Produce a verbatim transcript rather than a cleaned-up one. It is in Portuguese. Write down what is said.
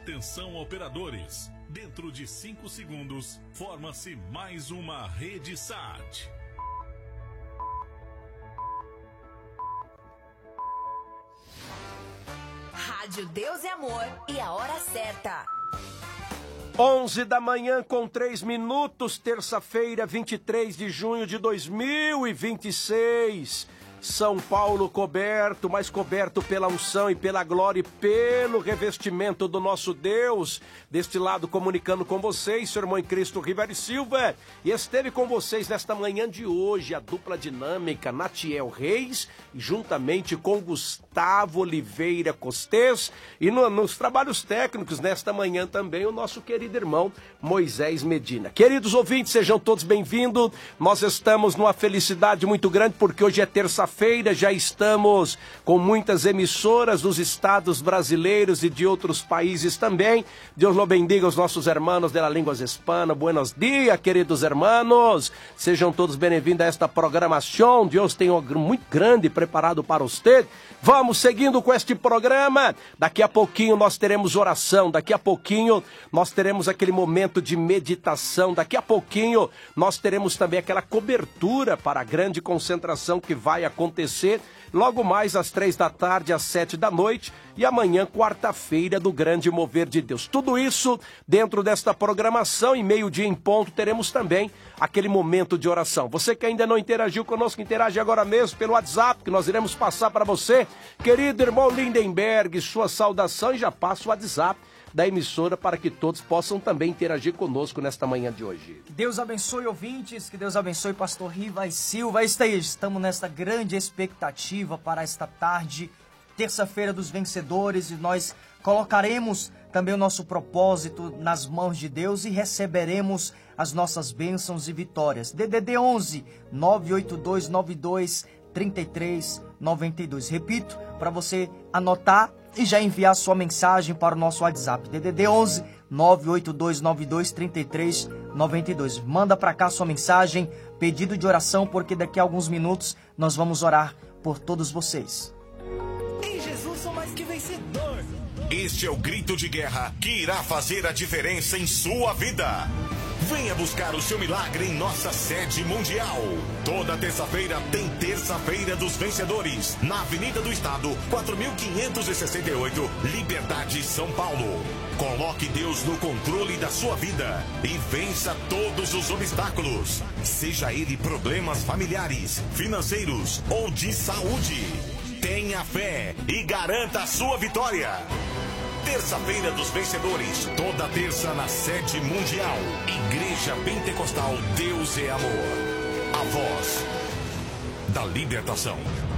Atenção, operadores. Dentro de cinco segundos, forma-se mais uma rede S A T. Rádio Deus e Amor e a hora certa. onze da manhã com três minutos, terça-feira, vinte e três de junho de dois mil e vinte e seis. São Paulo coberto, mas coberto pela unção e pela glória e pelo revestimento do nosso Deus. Deste lado, comunicando com vocês, seu irmão em Cristo, Ribéry Silva. E esteve com vocês nesta manhã de hoje, a dupla dinâmica, Natiel Reis, juntamente com Gustavo Oliveira Costes. E no, nos trabalhos técnicos, nesta manhã também, o nosso querido irmão Moisés Medina. Queridos ouvintes, sejam todos bem-vindos. Nós estamos numa felicidade muito grande, porque hoje é terça-feira. Feira, já estamos com muitas emissoras dos estados brasileiros e de outros países também. Deus lo bendiga os nossos hermanos de la línguas hispana. Buenos dias, queridos hermanos. Sejam todos bem-vindos a esta programação. Deus tem algo muito grande preparado para você. Vamos seguindo com este programa. Daqui a pouquinho nós teremos oração. Daqui a pouquinho nós teremos aquele momento de meditação. Daqui a pouquinho nós teremos também aquela cobertura para a grande concentração que vai acontecer. acontecer logo mais às três da tarde, às sete da noite e amanhã, quarta-feira, do grande mover de Deus. Tudo isso dentro desta programação e meio-dia em ponto teremos também aquele momento de oração. Você que ainda não interagiu conosco, interage agora mesmo pelo WhatsApp, que nós iremos passar para você. Querido irmão Lindenberg, sua saudação, e já passa o WhatsApp da emissora para que todos possam também interagir conosco nesta manhã de hoje. Que Deus abençoe, ouvintes, que Deus abençoe pastor Ribéry Silva. Estamos nesta grande expectativa para esta tarde, terça-feira dos vencedores, e nós colocaremos também o nosso propósito nas mãos de Deus e receberemos as nossas bênçãos e vitórias. D D D onze, nove oito dois nove dois, três três nove dois. Repito, para você anotar e já enviar sua mensagem para o nosso WhatsApp, D D D onze, nove oito dois nove dois, três três nove dois. Manda para cá sua mensagem, pedido de oração, porque daqui a alguns minutos nós vamos orar por todos vocês. Em Jesus sou mais que vencedor. Este é o grito de guerra que irá fazer a diferença em sua vida. Venha buscar o seu milagre em nossa sede mundial. Toda terça-feira tem Terça-feira dos Vencedores, na Avenida do Estado, quatro mil quinhentos e sessenta e oito, Liberdade, São Paulo. Coloque Deus no controle da sua vida e vença todos os obstáculos. Seja ele problemas familiares, financeiros ou de saúde. Tenha fé e garanta a sua vitória. Terça-feira dos Vencedores, toda terça na sede mundial. Igreja Pentecostal Deus é Amor. A voz da libertação.